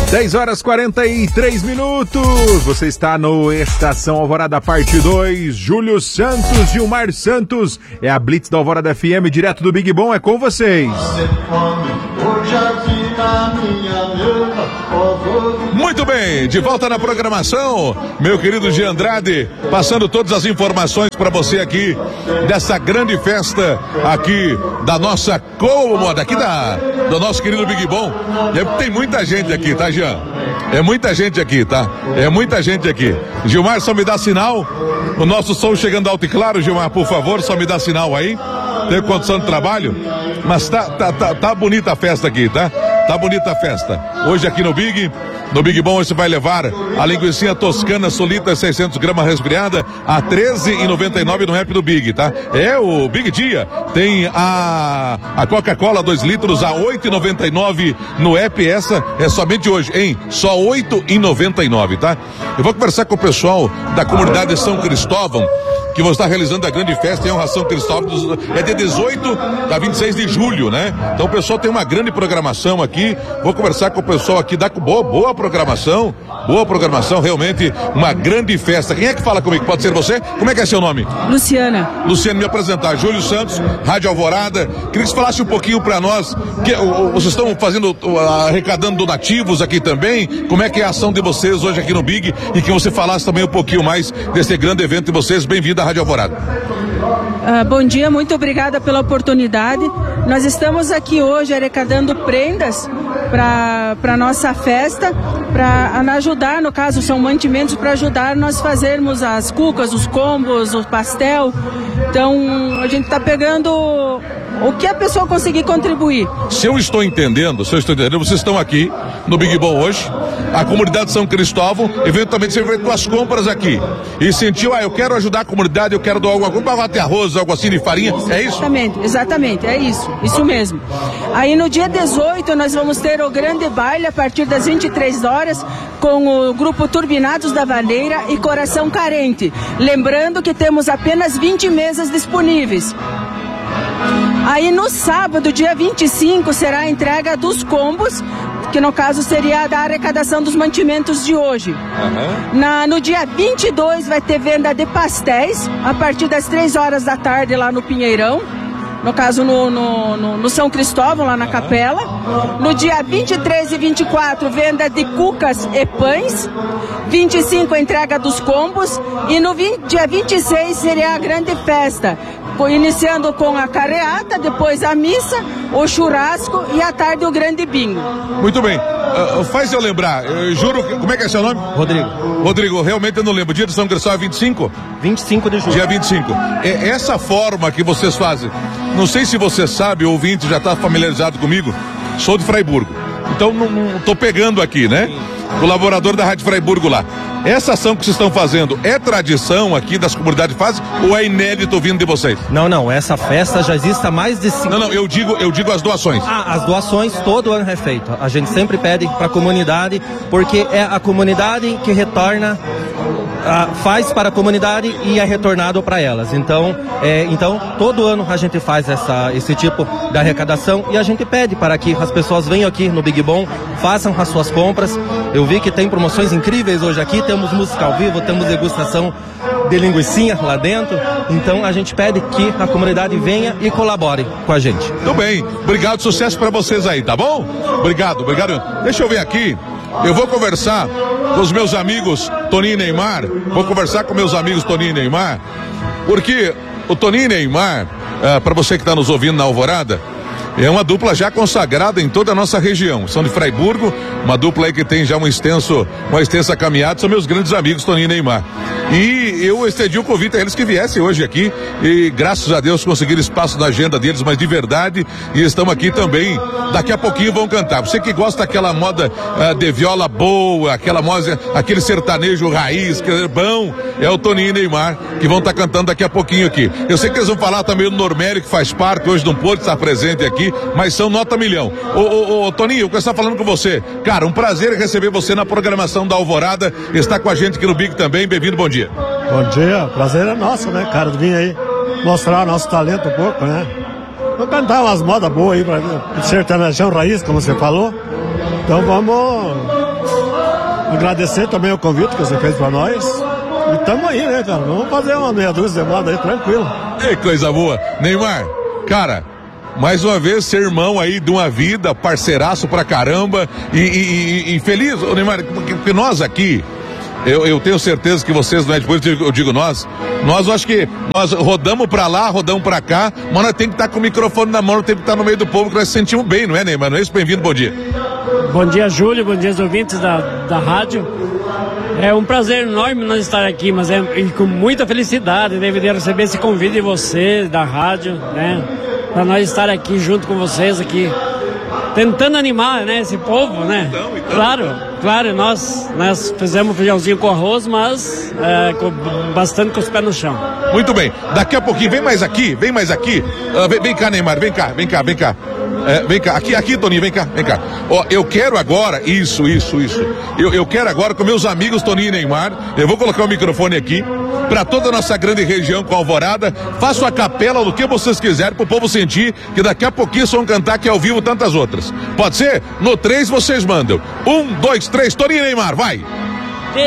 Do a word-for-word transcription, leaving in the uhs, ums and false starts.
dez horas e quarenta e três minutos. Você está no Estação Alvorada, parte dois. Júlio Santos, Gilmar Santos. É a Blitz da Alvorada F M, direto do Big Bom. É com vocês. Muito bem, de volta na programação, meu querido G. Andrade, passando todas as informações para você aqui dessa grande festa aqui da nossa cômoda, aqui da, do nosso querido Big Bom. Tem muita gente aqui, tá, Jean? É muita gente aqui, tá? É muita gente aqui. Gilmar, só me dá sinal. O nosso som chegando alto e claro, Gilmar, por favor, só me dá sinal aí. Tem condição de trabalho? Mas tá, tá, tá, tá bonita a festa aqui, tá? Tá bonita a festa. Hoje aqui no Big, no Big Bom você vai levar a linguiça toscana solita seiscentos gramas resfriada a treze reais e noventa e nove centavos no app do Big, tá? É o Big Dia. Tem a a Coca-Cola dois litros a oito reais e noventa e nove centavos no app. Essa é somente hoje, hein? Só oito reais e noventa e nove centavos, tá? Eu vou conversar com o pessoal da comunidade de São Cristóvão, que vão estar realizando a grande festa em honra a São Cristóvão. É de dezoito a vinte e seis de julho, né? Então o pessoal tem uma grande programação aqui. Vou conversar com o pessoal aqui da boa, boa programação, boa programação, realmente uma grande festa. Quem é que fala comigo? Pode ser você? Como é que é seu nome? Luciana. Luciana, me apresentar. Júlio Santos, Rádio Alvorada. Queria que você falasse um pouquinho para nós, que o, vocês estão fazendo, arrecadando donativos aqui também. Como é que é a ação de vocês hoje aqui no Big? E que você falasse também um pouquinho mais desse grande evento de vocês. Bem-vindo à Rádio Alvorada. Uh, bom dia, muito obrigada pela oportunidade. Nós estamos aqui hoje arrecadando prendas para a nossa festa, para ajudar, no caso são mantimentos para ajudar nós fazermos as cucas, os combos, o pastel. Então a gente está pegando o que a pessoa conseguir contribuir. Se eu estou entendendo, se eu estou entendendo, vocês estão aqui no Big Bom hoje, a comunidade de São Cristóvão, eventualmente você veio com as compras aqui e sentiu, ah, eu quero ajudar a comunidade, eu quero doar alguma coisa, para ter arroz, algo assim de farinha, é isso? Exatamente, exatamente, é isso, isso mesmo. Aí no dia dezoito nós vamos ter o grande baile a partir das vinte e três horas com o grupo Turbinados da Vaneira e Coração Carente. Lembrando que temos apenas vinte mesas disponíveis. Aí no sábado, dia vinte e cinco, será a entrega dos combos, que no caso seria da arrecadação dos mantimentos de hoje. Uhum. Na, no dia vinte e dois vai ter venda de pastéis, a partir das três horas da tarde lá no Pinheirão. No caso no, no, no, no São Cristóvão, lá na uhum. Capela. No dia vinte e três e vinte e quatro, venda de cucas e pães. vinte e cinco, entrega dos combos. E no vinte, dia vinte e seis seria a grande festa, iniciando com a carreata, depois a missa, o churrasco e à tarde o grande bingo. Muito bem. Uh, faz eu lembrar, eu juro, que, como é que é seu nome? Rodrigo. Rodrigo, realmente eu não lembro. O dia de São Cristóvão é vinte e cinco? vinte e cinco de julho. Dia vinte e cinco. É essa forma que vocês fazem. Não sei se você sabe, o ouvinte já está familiarizado comigo. Sou de Fraiburgo. Então não, não tô pegando aqui, né? Sim. Colaborador da Rádio Fraiburgo lá. Essa ação que vocês estão fazendo é tradição aqui das comunidades fazem ou é inédito vindo de vocês? Não, não, essa festa já existe há mais de cinco... Não, não, eu digo, eu digo as doações. Ah, as doações todo ano é feito. A gente sempre pede para a comunidade, porque é a comunidade que retorna, ah, faz para a comunidade e é retornado para elas. Então, é, então, todo ano a gente faz essa, esse tipo de arrecadação e a gente pede para que as pessoas venham aqui no Big Bom, façam as suas compras. Eu vi que tem promoções incríveis hoje aqui, temos música ao vivo, temos degustação de linguicinha lá dentro, então a gente pede que a comunidade venha e colabore com a gente. Tudo bem, obrigado, sucesso para vocês aí, tá bom? Obrigado, obrigado. Deixa eu ver aqui, eu vou conversar com os meus amigos Toninho e Neymar, vou conversar com meus amigos Toninho e Neymar, porque o Toninho e Neymar, ah, para você que está nos ouvindo na Alvorada, é uma dupla já consagrada em toda a nossa região. São de Fraiburgo, uma dupla aí que tem já um extenso, uma extensa caminhada, são meus grandes amigos Toninho e Neymar. E eu estendi o convite a eles que viessem hoje aqui e graças a Deus conseguiram espaço na agenda deles, mas de verdade, e estão aqui também, daqui a pouquinho vão cantar. Você que gosta daquela moda uh, de viola boa, aquela moda, aquele sertanejo raiz, que é bom, é o Toninho e Neymar, que vão estar tá cantando daqui a pouquinho aqui. Eu sei que eles vão falar também do Normério, que faz parte, hoje não pôde estar presente aqui, mas são nota milhão. Ô, ô, ô Toninho, eu quero estar falando com você. Cara, um prazer receber você na programação da Alvorada, está com a gente aqui no Big também, bem-vindo, bom dia. Bom dia, prazer é nosso, né, cara, de vir aí mostrar nosso talento um pouco, né. Vou cantar umas modas boas aí, pra sertanejão raiz, como você falou. Então vamos agradecer também o convite que você fez para nós. E tamo aí, né, cara? Vamos fazer uma meia dúzia de moda aí, tranquilo. Ei, coisa boa. Neymar, cara, mais uma vez, ser irmão aí de uma vida, parceiraço pra caramba. E, e, e feliz, ô Neymar, porque nós aqui, eu, eu tenho certeza que vocês, não é depois eu digo nós, nós eu acho que nós rodamos pra lá, rodamos pra cá, mas nós temos que estar com o microfone na mão, nós temos que estar no meio do povo, que nós sentimos bem, não é, Neymar? Não é isso? Bem-vindo, bom dia. Bom dia, Júlio, bom dia aos ouvintes da, da rádio. É um prazer enorme nós estar aqui, mas é e com muita felicidade, né, de receber esse convite de você, da rádio, né, para nós estar aqui junto com vocês aqui, tentando animar, né, esse povo, né. Então, então, claro, claro, nós, nós fizemos feijãozinho com arroz, mas é, com, bastante com os pés no chão. Muito bem, daqui a pouquinho, vem mais aqui, vem mais aqui, uh, vem, vem cá, Neymar, vem cá, vem cá, vem cá. É, vem cá, aqui, aqui, Toninho, vem cá, vem cá. Ó, eu quero agora, isso, isso, isso. Eu, eu quero agora com meus amigos Toninho e Neymar, eu vou colocar o microfone aqui, para toda a nossa grande região com Alvorada, faço a capela do que vocês quiserem, pro povo sentir que daqui a pouquinho vão cantar aqui ao vivo tantas outras. Pode ser? No três vocês mandam. Um, dois, três, Toninho e Neymar, vai!